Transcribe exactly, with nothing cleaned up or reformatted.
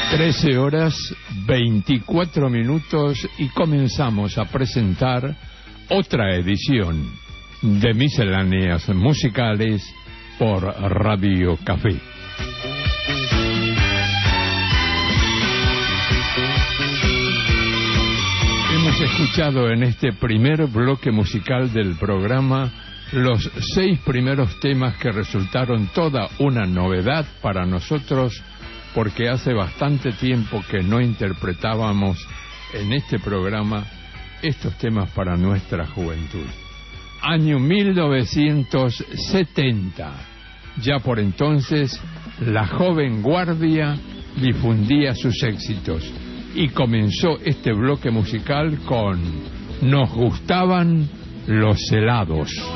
trece horas veinticuatro minutos y comenzamos a presentar otra edición de Misceláneas Musicales por Radio Café. Hemos escuchado en este primer bloque musical del programa los seis primeros temas que resultaron toda una novedad para nosotros, porque hace bastante tiempo que no interpretábamos en este programa estos temas para nuestra juventud. Año mil novecientos setenta. Ya por entonces, la joven guardia difundía sus éxitos y comenzó este bloque musical con Nos gustaban los helados.